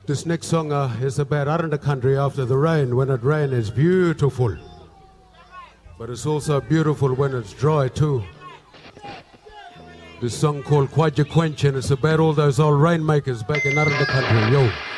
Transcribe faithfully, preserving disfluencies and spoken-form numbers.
This next song uh, is about out in the country after the rain. When it rains, it's beautiful. But it's also beautiful when it's dry too. This song called Kwaja Quench, and it's about all those old rainmakers back in out in the country. Yo.